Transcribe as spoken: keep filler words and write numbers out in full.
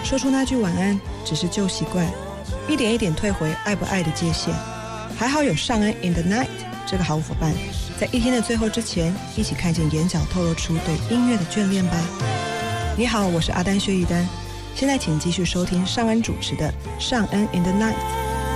说出那句晚安只是旧习惯，一点一点退回爱不爱的界限。还好有尚恩 in the night 这个好伙伴，在一天的最后之前，一起看见眼角透露出对音乐的眷恋吧。你好，我是阿丹薛一丹，现在请继续收听尚恩主持的尚恩 in the night。